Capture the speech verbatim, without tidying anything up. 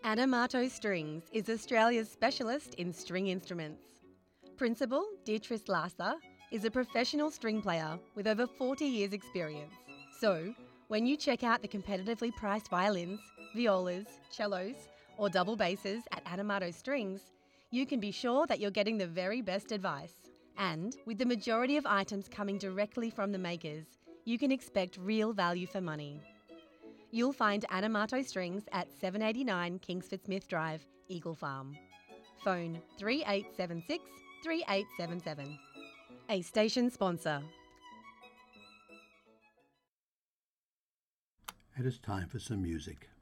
Adamato Strings is Australia's specialist in string instruments. Principal Beatrice Lasser is a professional string player with over forty years experience. So, when you check out the competitively priced violins, violas, cellos, or double basses at Adamato Strings, you can be sure that you're getting the very best advice. And with the majority of items coming directly from the makers, you can expect real value for money. You'll find Adamato Strings at seven eighty-nine Kingsford Smith Drive, Eagle Farm. Phone three eight seven six, three eight seven seven. A station sponsor. It is time for some music.